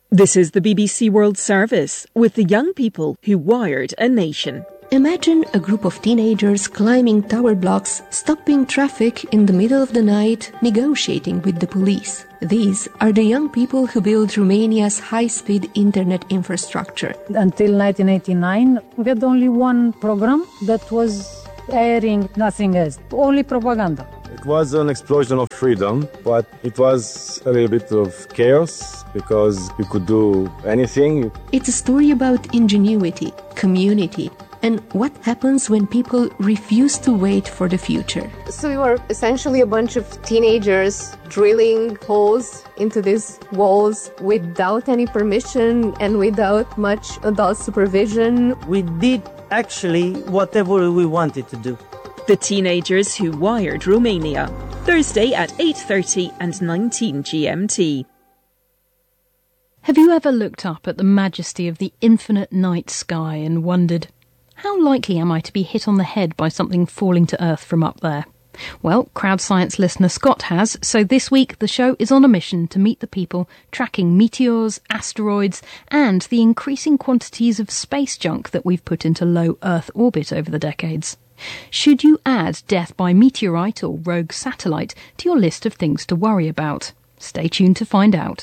S4: This is the BBC World Service with the young people who wired a nation.
S6: Imagine a group of teenagers climbing tower blocks, stopping traffic in the middle of the night, negotiating with the police. These are the young people who built Romania's high-speed internet infrastructure.
S7: Until 1989, we had only one program that was airing nothing else, only propaganda.
S24: It was an explosion of freedom, but it was a little bit of chaos because you could do anything.
S6: It's a story about ingenuity, community, and what happens when people refuse to wait for the future.
S25: So we were essentially a bunch of teenagers drilling holes into these walls without any permission and without much adult supervision.
S26: We did actually whatever we wanted to do.
S4: The teenagers who wired Romania. Thursday at 8:30 and 19 GMT.
S27: Have you ever looked up at the majesty of the infinite night sky and wondered, how likely am I to be hit on the head by something falling to Earth from up there? Well, Crowd Science listener Scott has, so this week the show is on a mission to meet the people tracking meteors, asteroids, and the increasing quantities of space junk that we've put into low Earth orbit over the decades. Should you add death by meteorite or rogue satellite to your list of things to worry about? Stay tuned to find out.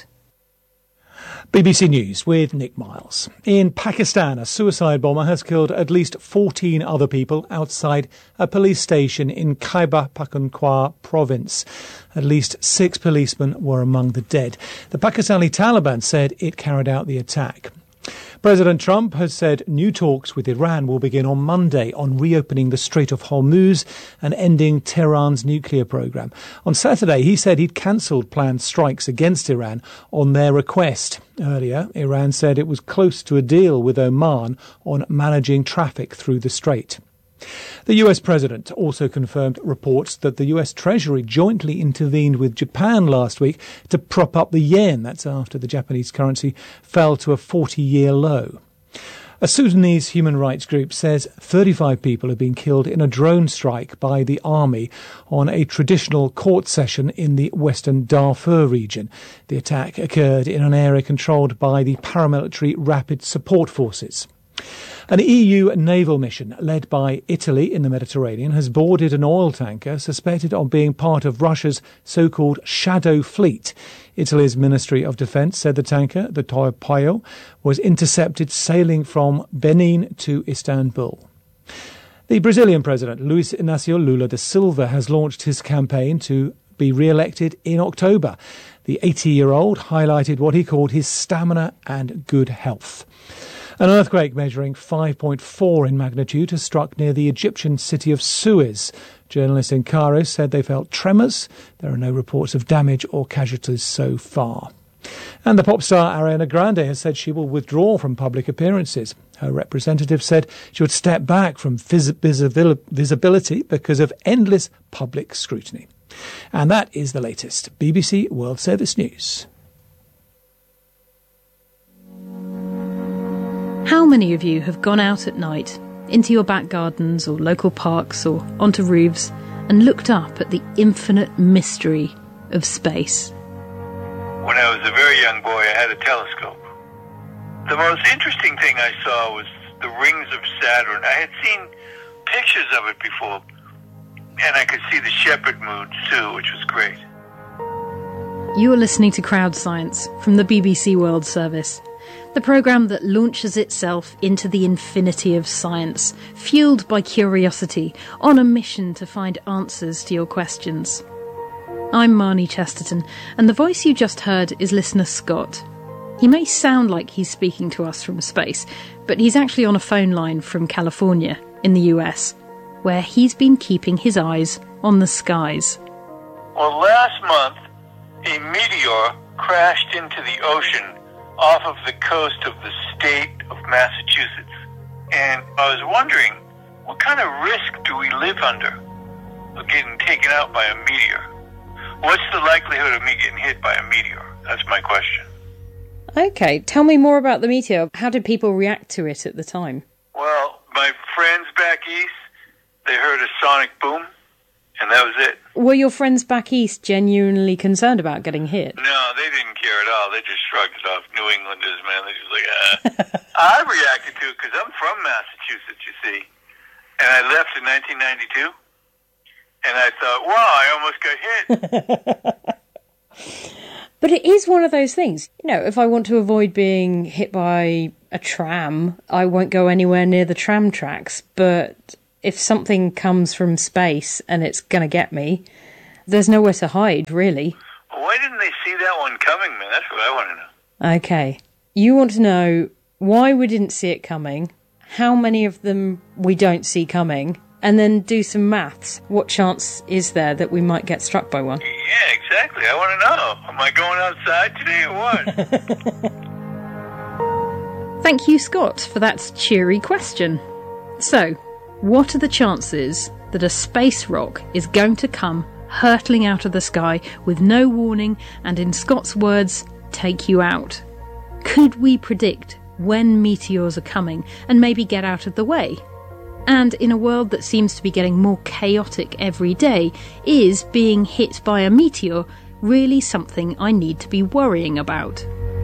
S8: BBC News with Nick Miles. In Pakistan, a suicide bomber has killed at least 14 other people outside a police station in Khyber Pakhtunkhwa province. At least 6 policemen were among the dead. The Pakistani Taliban said it carried out the attack. President Trump has said new talks with Iran will begin on Monday on reopening the Strait of Hormuz and ending Tehran's nuclear program. On Saturday, he said he'd cancelled planned strikes against Iran on their request. Earlier, Iran said it was close to a deal with Oman on managing traffic through the strait. The US President also confirmed reports that the US Treasury jointly intervened with Japan last week to prop up the yen. That's after the Japanese currency fell to a 40-year low. A Sudanese human rights group says 35 people have been killed in a drone strike by the army on a traditional court session in the western Darfur region. The attack occurred in an area controlled by the paramilitary Rapid Support Forces. An EU naval mission led by Italy in the Mediterranean has boarded an oil tanker suspected of being part of Russia's so-called shadow fleet. Italy's Ministry of Defence said the tanker, the Torpedo, was intercepted sailing from Benin to Istanbul. The Brazilian president, Luiz Inácio Lula da Silva, has launched his campaign to be re-elected in October. The 80-year-old highlighted what he called his stamina and good health. An earthquake measuring 5.4 in magnitude has struck near the Egyptian city of Suez. Journalists in Cairo said they felt tremors. There are no reports of damage or casualties so far. And the pop star Ariana Grande has said she will withdraw from public appearances. Her representative said she would step back from visibility because of endless public scrutiny. And that is the latest BBC World Service News.
S27: How many of you have gone out at night, into your back gardens or local parks or onto roofs, and looked up at the infinite mystery of space?
S28: When I was a very young boy, I had a telescope. The most interesting thing I saw was the rings of Saturn. I had seen pictures of it before, and I could see the Shepherd moons too, which was great.
S27: You are listening to Crowd Science from the BBC World Service, the programme that launches itself into the infinity of science, fueled by curiosity, on a mission to find answers to your questions. I'm Marnie Chesterton, and the voice you just heard is listener Scott. He may sound like he's speaking to us from space, but he's actually on a phone line from California, in the US, where he's been keeping his eyes on the skies.
S28: Well, last month, a meteor crashed into the ocean off of the coast of the state of Massachusetts. And I was wondering, what kind of risk do we live under of getting taken out by a meteor? What's the likelihood of me getting hit by a meteor? That's my question.
S27: Okay, tell me more about the meteor. How did people react to it at the time?
S28: Well, my friends back east, they heard a sonic boom, And that was it.
S27: Were your friends back east genuinely concerned about getting hit?
S28: No, they didn't care at all. They just shrugged it off. New Englanders, man, they're just like, I reacted to it because I'm from Massachusetts, you see. And I left in 1992. And I thought, wow, I almost got hit.
S27: But it is one of those things. You know, if I want to avoid being hit by a tram, I won't go anywhere near the tram tracks. But if something comes from space and it's going to get me, there's nowhere to hide, really.
S28: Well, why didn't they see that one coming, man? That's what I want to know.
S27: Okay. You want to know why we didn't see it coming, how many of them we don't see coming, and then do some maths. What chance is there that we might get struck by one?
S28: Yeah, exactly. I want to know. Am I going outside today or what?
S27: Thank you, Scott, for that cheery question. So, what are the chances that a space rock is going to come hurtling out of the sky with no warning and, in Scott's words, take you out? Could we predict when meteors are coming and maybe get out of the way? And in a world that seems to be getting more chaotic every day, is being hit by a meteor really something I need to be worrying about?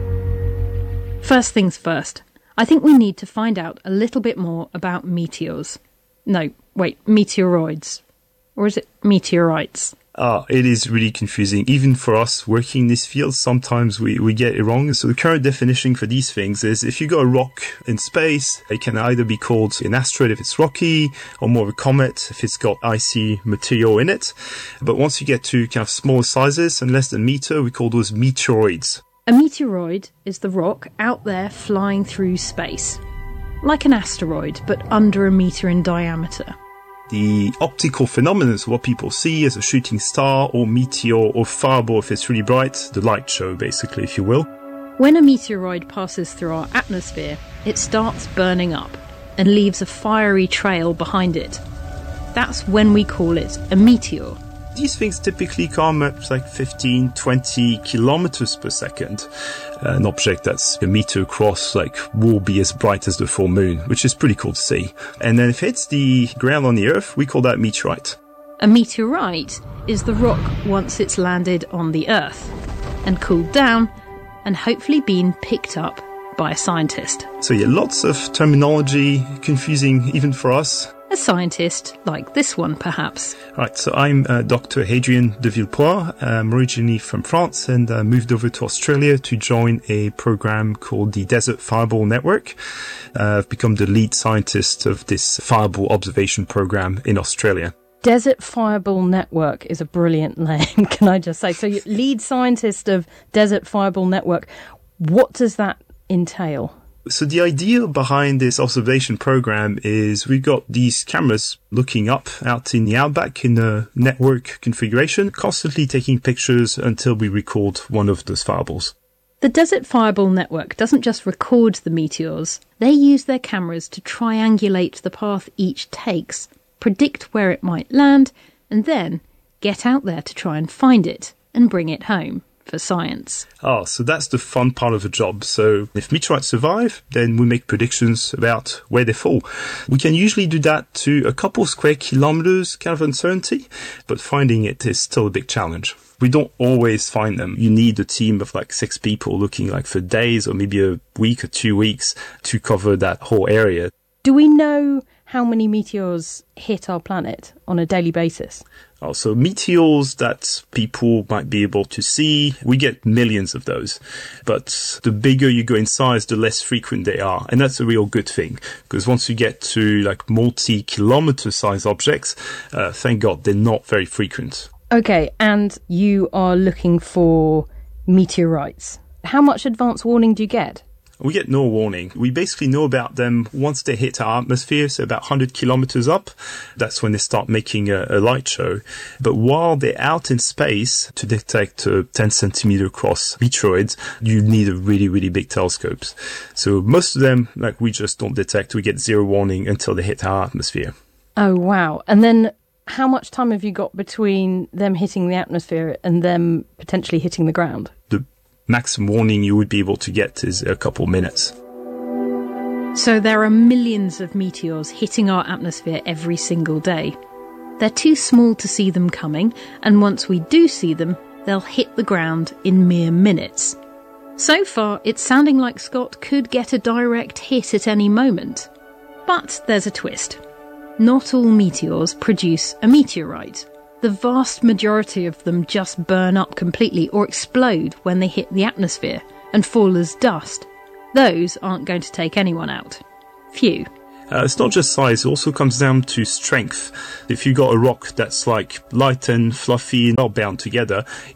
S27: First things first, I think we need to find out a little bit more about meteors. No, wait, meteoroids. Or is it meteorites?
S9: It is really confusing. Even for us working in this field, sometimes we get it wrong. So the current definition for these things is if you got a rock in space, it can either be called an asteroid if it's rocky, or more of a comet if it's got icy material in it. But once you get to kind of smaller sizes and less than a meter, we call those meteoroids.
S27: A meteoroid is the rock out there flying through space. Like an asteroid, but under a meter in diameter.
S9: The optical phenomenon is what people see as a shooting star or meteor or fireball if it's really bright, the light show basically, if you will.
S27: When a meteoroid passes through our atmosphere, it starts burning up and leaves a fiery trail behind it. That's when we call it a meteor.
S9: These things typically come at like 15, 20 kilometers per second. An object that's a meter across will be as bright as the full moon, which is pretty cool to see. And then if it hits the ground on the Earth, we call that meteorite.
S27: A meteorite is the rock once it's landed on the Earth and cooled down and hopefully been picked up by a scientist.
S9: So yeah, lots of terminology, confusing even for us.
S27: A scientist like this one, perhaps.
S9: Right, so I'm Dr. Adrien de Villepoix. I'm originally from France and moved over to Australia to join a program called the Desert Fireball Network. I've become the lead scientist of this fireball observation program in Australia.
S27: Desert Fireball Network is a brilliant name, can I just say. So you're lead scientist of Desert Fireball Network. What does that entail?
S9: So the idea behind this observation program is we've got these cameras looking up out in the outback in a network configuration, constantly taking pictures until we record one of those fireballs.
S27: The Desert Fireball Network doesn't just record the meteors, they use their cameras to triangulate the path each takes, predict where it might land, and then get out there to try and find it and bring it home for science.
S9: So that's the fun part of the job. So if meteorites survive, then we make predictions about where they fall. We can usually do that to a couple square kilometers kind of uncertainty, but finding it is still a big challenge. We don't always find them. You need a team of 6 people looking for days or maybe a week or 2 weeks to cover that whole area.
S27: Do we know how many meteors hit our planet on a daily basis?
S9: Also, meteors that people might be able to see, we get millions of those. But the bigger you go in size, the less frequent they are. And that's a real good thing, because once you get to multi-kilometer size objects, thank God, they're not very frequent.
S27: Okay, and you are looking for meteorites. How much advance warning do you get?
S9: We get no warning. We basically know about them once they hit our atmosphere, so about 100 kilometers up. That's when they start making a light show. But while they're out in space, to detect 10 centimeter across meteoroids, you need a really, really big telescopes. So most of them, we just don't detect. We get zero warning until they hit our atmosphere.
S27: Oh, wow. And then how much time have you got between them hitting the atmosphere and them potentially hitting the ground?
S9: The maximum warning you would be able to get is a couple minutes.
S27: So there are millions of meteors hitting our atmosphere every single day. They're too small to see them coming, and once we do see them, they'll hit the ground in mere minutes. So far, it's sounding like Scott could get a direct hit at any moment. But there's a twist. Not all meteors produce a meteorite. The vast majority of them just burn up completely or explode when they hit the atmosphere and fall as dust. Those aren't going to take anyone out. Phew.
S9: It's not just size, it also comes down to strength. If you got a rock that's like light and fluffy and well bound together,